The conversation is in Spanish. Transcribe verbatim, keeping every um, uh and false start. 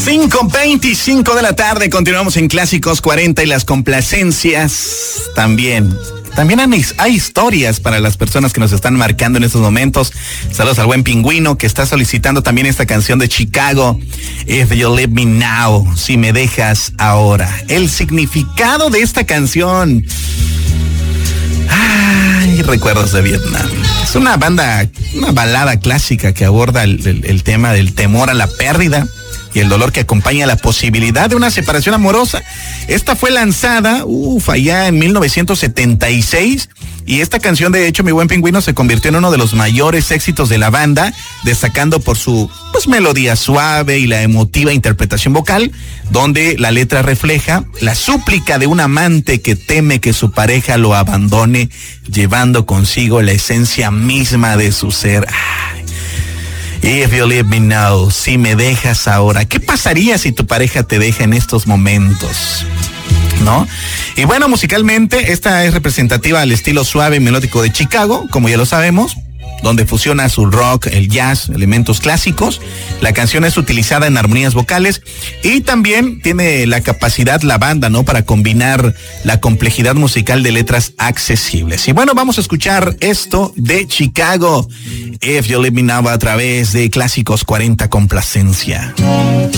cinco veinticinco de la tarde, continuamos en Clásicos cuarenta y las complacencias también. También hay, hay historias para las personas que nos están marcando en estos momentos. Saludos al buen Pingüino que está solicitando también esta canción de Chicago, If You Leave Me Now, si me dejas ahora. El significado de esta canción. Ay, recuerdos de Vietnam. Es una banda, una balada clásica que aborda el, el, el tema del temor a la pérdida y el dolor que acompaña la posibilidad de una separación amorosa. Esta fue lanzada, uff, allá en mil novecientos setenta y seis, y esta canción, de hecho, mi buen Pingüino, se convirtió en uno de los mayores éxitos de la banda, destacando por su, pues, melodía suave y la emotiva interpretación vocal, donde la letra refleja la súplica de un amante que teme que su pareja lo abandone, llevando consigo la esencia misma de su ser. Ay. If you leave me now, si me dejas ahora. ¿Qué pasaría si tu pareja te deja en estos momentos? ¿No? Y bueno, musicalmente, esta es representativa al estilo suave y melódico de Chicago, como ya lo sabemos, donde fusiona su rock, el jazz, elementos clásicos. La canción es utilizada en armonías vocales y también tiene la capacidad la banda, ¿no?, para combinar la complejidad musical de letras accesibles. Y bueno, vamos a escuchar esto de Chicago, If You Leave Me Now, a través de Clásicos cuarenta Complacencia.